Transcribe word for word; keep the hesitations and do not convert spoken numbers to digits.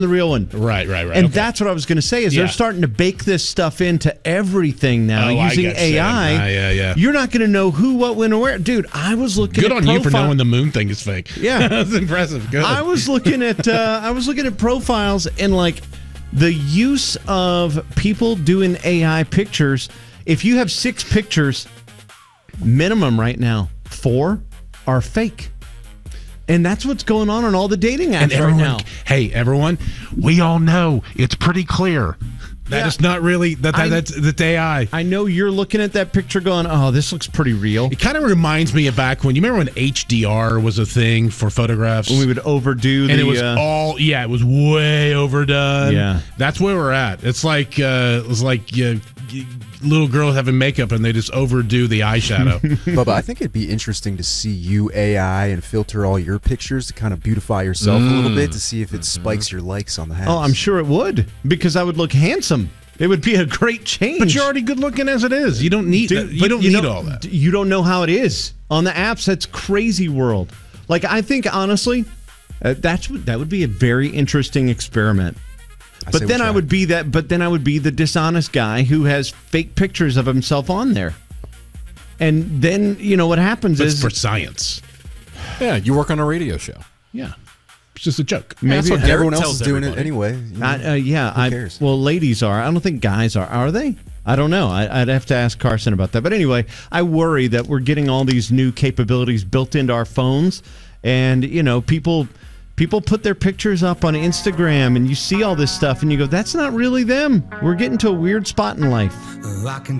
the real one. Right, right, right. And okay. that's what I was going to say is Yeah. they're starting to bake this stuff into everything now Oh, I using get A I. you. Yeah, yeah, yeah. You're not going to know who, what, when, or where. Dude, I was looking Good at on profile- you for knowing the moon thing is fake. Yeah. That's impressive. Good. I was looking at uh, I was looking at profiles and like the use of people doing A I pictures. If you have six pictures, minimum right now, four are fake. And that's what's going on on all the dating apps and everyone, right now. Hey, everyone, we all know it's pretty clear that Yeah. it's not really that, that I- that's that's A I. I know you're looking at that picture going, oh, this looks pretty real. It kind of reminds me of back when you remember when H D R was a thing for photographs. When we would overdo the... and it was uh, all yeah, it was way overdone. Yeah. That's where we're at. It's like uh, it's like uh, little girls having makeup and they just overdo the eyeshadow. Bubba, I think it'd be interesting to see you A I and filter all your pictures to kind of beautify yourself a little bit to see if it spikes your likes on the house. oh, I'm sure it would because I would look handsome. It would be a great change. But you're already good looking as it is. You don't need Dude, that. You but don't you need know- all that. You don't know how it is on the apps. That's crazy world. Like I think honestly, uh, that's that would be a very interesting experiment. I say But we then I try. would be that. But then I would be the dishonest guy who has fake pictures of himself on there. And then you know what happens But it's is for science. Yeah, you work on a radio show. Yeah. It's just a joke. maybe That's what I- Garrett Everyone else tells is doing it everybody. anyway. you know? I, uh, yeah, Who I cares? well, ladies are. I don't think guys are. Are they? I don't know. I, I'd have to ask Carson about that. But anyway, I worry that we're getting all these new capabilities built into our phones, and you know, people people put their pictures up on Instagram, and you see all this stuff, and you go, "That's not really them." We're getting to a weird spot in life. I can